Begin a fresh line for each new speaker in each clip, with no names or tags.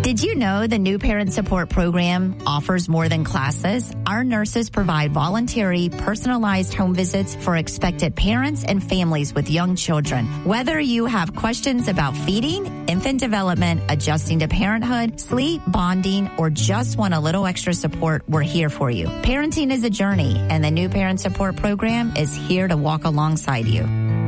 Did you know the New Parent Support Program offers more than classes? Our nurses provide voluntary, personalized home visits for expectant parents and families with young children. Whether you have questions about feeding, infant development, adjusting to parenthood, sleep, bonding, or just want a little extra support, we're here for you. Parenting is a journey, and the New Parent Support Program is here to walk alongside you.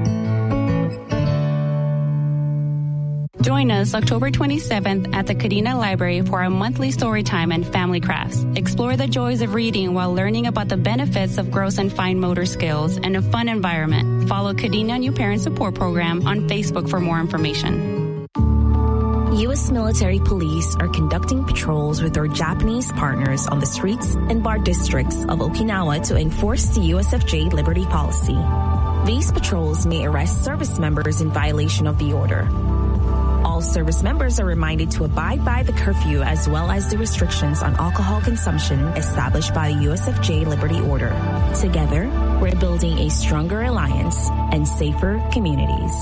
Join us October 27th at the Kadena Library for our monthly story time and family crafts. Explore the joys of reading while learning about the benefits of gross and fine motor skills in a fun environment. Follow Kadena New Parent Support Program on Facebook for more information.
U.S. military police are conducting patrols with their Japanese partners on the streets and bar districts of Okinawa to enforce the USFJ Liberty Policy. These patrols may arrest service members in violation of the order. All service members are reminded to abide by the curfew as well as the restrictions on alcohol consumption established by the USFJ Liberty Order. Together, we're building a stronger alliance and safer communities.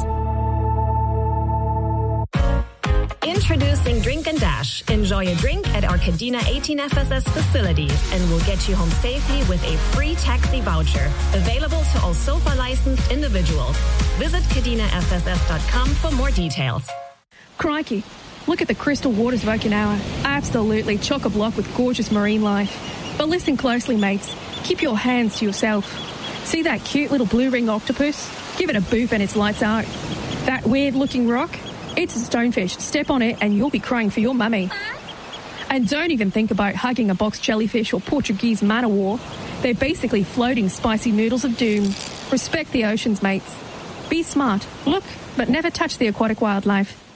Introducing Drink and Dash. Enjoy a drink at our Kadena 18FSS facilities and we'll get you home safely with a free taxi voucher. Available to all SOFA licensed individuals. Visit KadenaFSS.com for more details.
Crikey, look at the crystal waters of Okinawa. Absolutely chock-a-block with gorgeous marine life. But listen closely, mates. Keep your hands to yourself. See that cute little blue ring octopus? Give it a boop and its lights out. That weird-looking rock? It's a stonefish. Step on it and you'll be crying for your mummy. And don't even think about hugging a box jellyfish or Portuguese man-o-war. They're basically floating spicy noodles of doom. Respect the oceans, mates. Be smart. Look, but never touch the aquatic wildlife.